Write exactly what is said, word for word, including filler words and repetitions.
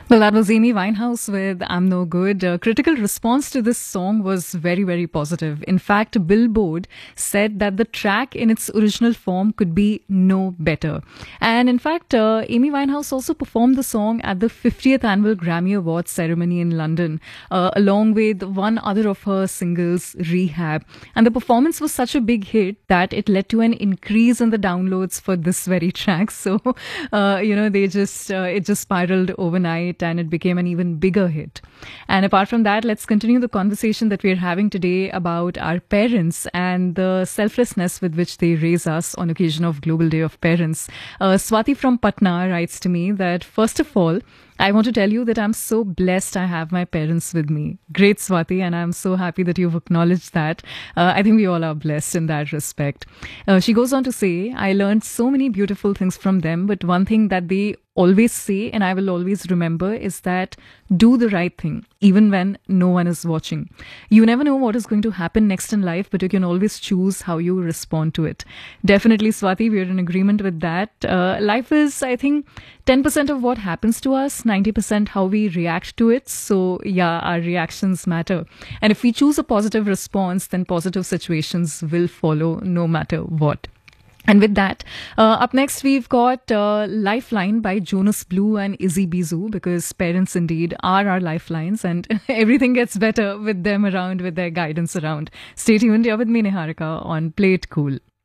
Well, that was Amy Winehouse with I'm No Good. Uh, critical response to this song was very, very positive. In fact, Billboard said that the track in its original form could be no better. And in fact, uh, Amy Winehouse also performed the song at the fiftieth annual Grammy Awards ceremony in London, uh, along with one other of her singles, Rehab. And the performance was such a big hit that it led to an increase in the downloads for this very track. So, uh, you know, they just, uh, it just spiraled overnight and it became an even bigger hit. And apart from that, let's continue the conversation that we're having today about our parents and the selflessness with which they raise us on occasion of Global Day of Parents. Uh, Swati from Patna writes to me that, first of all, I want to tell you that I'm so blessed I have my parents with me. Great, Swati, and I'm so happy that you've acknowledged that. Uh, I think we all are blessed in that respect. Uh, she goes on to say, I learned so many beautiful things from them, but one thing that they always say, and I will always remember, is that do the right thing, even when no one is watching. You never know what is going to happen next in life, but you can always choose how you respond to it. Definitely, Swati, we are in agreement with that. Uh, life is, I think, ten percent of what happens to us, ninety percent how we react to it. So, yeah, our reactions matter. And if we choose a positive response, then positive situations will follow no matter what. And with that, uh, up next we've got uh, Lifeline by Jonas Blue and Izzy Bizu, because parents indeed are our lifelines and everything gets better with them around, with their guidance around. Stay tuned. You're with me, Niharika, on Play It Cool.